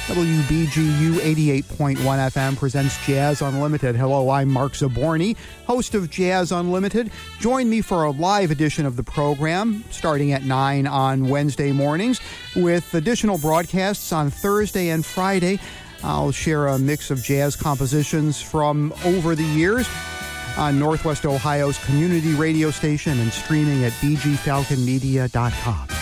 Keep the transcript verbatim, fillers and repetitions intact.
W B G U eighty-eight point one F M presents Jazz Unlimited. Hello, I'm Mark Zaborny, host of Jazz Unlimited. Join me for a live edition of the program starting at nine on Wednesday mornings with additional broadcasts on Thursday and Friday. I'll share a mix of jazz compositions from over the years on Northwest Ohio's community radio station and streaming at b g falcon media dot com.